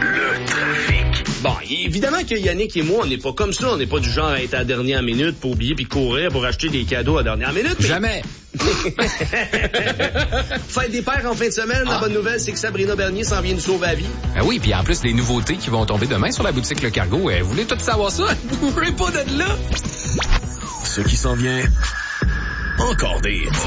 Le trafic. Bon, évidemment que Yannick et moi, on n'est pas comme ça. On n'est pas du genre à être à la dernière minute pour oublier puis courir pour acheter des cadeaux à la dernière minute. Mais... Jamais. Fête des pères en fin de semaine. La bonne nouvelle, c'est que Sabrina Bernier s'en vient nous sauver la vie. Ah oui, puis en plus, les nouveautés qui vont tomber demain sur la boutique Le Cargo. Vous voulez tout savoir ça? Vous voulez pas d'être là? Ce qui s'en vient, encore des